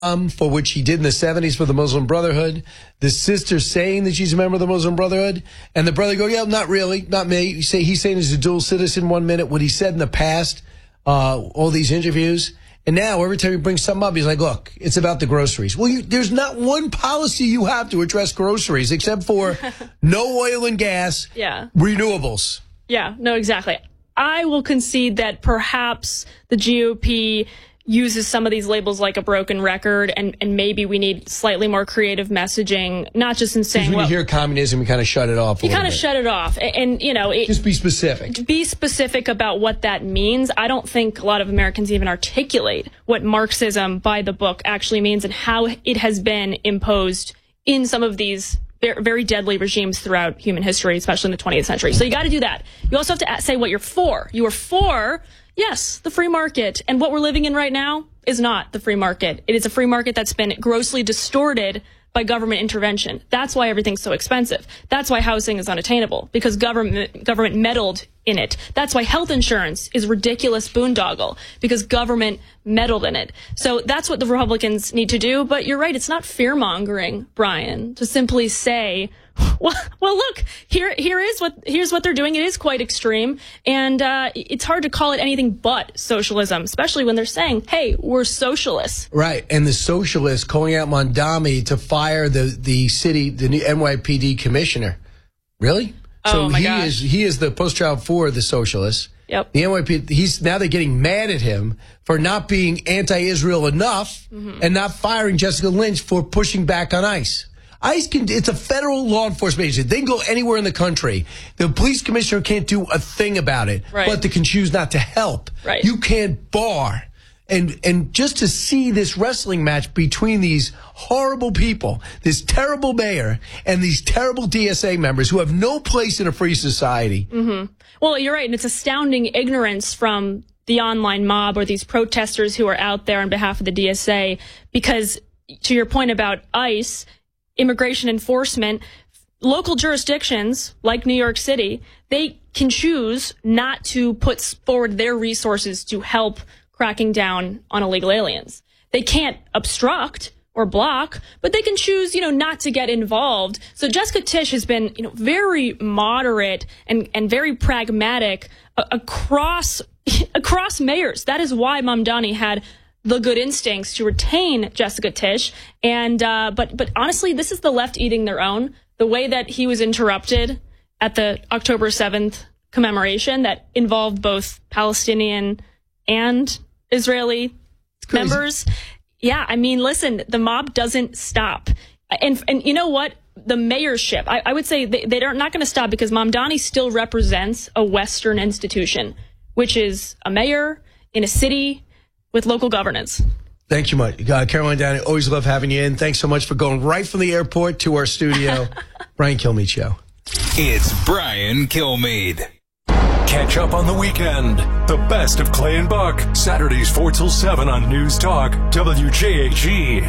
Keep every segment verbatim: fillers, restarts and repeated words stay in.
Um, for which he did in the seventies for the Muslim Brotherhood, the sister saying that she's a member of the Muslim Brotherhood, and the brother go, yeah, not really, not me. You say he's saying he's a dual citizen one minute, what he said in the past, uh, all these interviews, and now every time he brings something up, he's like, look, it's about the groceries. Well, you, there's not one policy you have to address groceries except for no oil and gas, yeah, renewables. Yeah, no, exactly. I will concede that perhaps the G O P uses some of these labels like a broken record, and, and maybe we need slightly more creative messaging, not just in saying, when well, you hear communism, you kind of shut it off. You kind of shut it off. And, and you know, it, just be specific. Be specific about what that means. I don't think a lot of Americans even articulate what Marxism by the book actually means and how it has been imposed in some of these very deadly regimes throughout human history, especially in the twentieth century. So you got to do that. You also have to say what you're for. You are for, yes, the free market. And what we're living in right now is not the free market. It is a free market that's been grossly distorted by government intervention. That's why everything's so expensive. That's why housing is unattainable, because government government meddled in it. That's why health insurance is ridiculous boondoggle, because government meddled in it. So that's what the Republicans need to do. But you're right, it's not fear-mongering, Brian, to simply say, well, well, look, here, here is what, here's what they're doing. It is quite extreme, and uh, it's hard to call it anything but socialism, especially when they're saying, "Hey, we're socialists." Right, and the socialists calling out Mondami to fire the the city, the new N Y P D commissioner. Really? Oh, so my he gosh. is he is the poster child for the socialists. Yep. The N Y P D. He's now they're getting mad at him for not being anti-Israel enough mm-hmm. and not firing Jessica Lynch for pushing back on ICE. ICE can, it's a federal law enforcement agency. They can go anywhere in the country. The police commissioner can't do a thing about it, right. but they can choose not to help. Right. You can't bar. And, and just to see this wrestling match between these horrible people, this terrible mayor and these terrible D S A members who have no place in a free society. Mm-hmm. Well, you're right. And it's astounding ignorance from the online mob or these protesters who are out there on behalf of the D S A, because to your point about ICE, immigration enforcement, local jurisdictions like New York City, they can choose not to put forward their resources to help cracking down on illegal aliens. They can't obstruct or block, but they can choose, you know, not to get involved. So Jessica Tisch has been, you know, very moderate and, and very pragmatic uh, across across mayors. That is why Mamdani had the good instincts to retain Jessica Tisch. And uh, but but honestly, this is the left eating their own. The way that he was interrupted at the October seventh commemoration that involved both Palestinian and Israeli members. Yeah, I mean, listen, the mob doesn't stop. And and you know what? The mayorship, I, I would say they, they're not going to stop, because Mamdani still represents a Western institution, which is a mayor in a city with local governance. Thank you much. Uh, Caroline Downey, always love having you in. Thanks so much for going right from the airport to our studio. Brian Kilmeade Show. It's Brian Kilmeade. Catch up on the weekend. The best of Clay and Buck. Saturdays four till seven on News Talk, W J H E.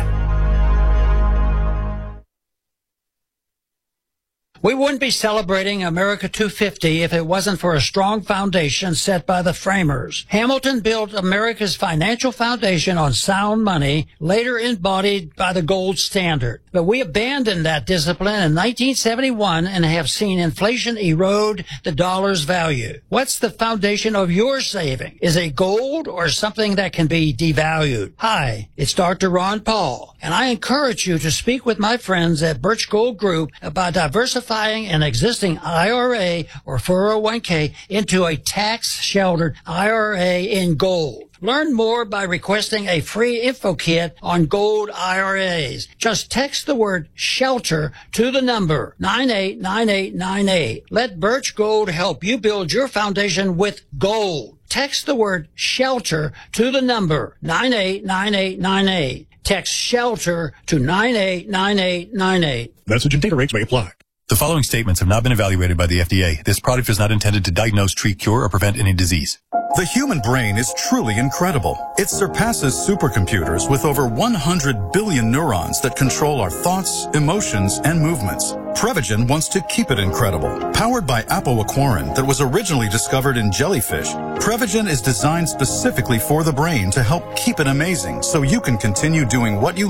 We wouldn't be celebrating America two fifty if it wasn't for a strong foundation set by the framers. Hamilton built America's financial foundation on sound money, later embodied by the gold standard. But we abandoned that discipline in nineteen seventy-one and have seen inflation erode the dollar's value. What's the foundation of your saving? Is it gold or something that can be devalued? Hi, it's Doctor Ron Paul, and I encourage you to speak with my friends at Birch Gold Group about diversifying an existing I R A or four oh one k into a tax-sheltered I R A in gold. Learn more by requesting a free info kit on gold I R As. Just text the word SHELTER to the number nine eight nine eight nine eight. Let Birch Gold help you build your foundation with gold. Text the word SHELTER to the number nine eight nine eight nine eight. Text SHELTER to nine eight nine eight nine eight. Message and data rates may apply. The following statements have not been evaluated by the F D A. This product is not intended to diagnose, treat, cure, or prevent any disease. The human brain is truly incredible. It surpasses supercomputers with over one hundred billion neurons that control our thoughts, emotions, and movements. Prevagen wants to keep it incredible. Powered by apoaquarin that was originally discovered in jellyfish, Prevagen is designed specifically for the brain to help keep it amazing so you can continue doing what you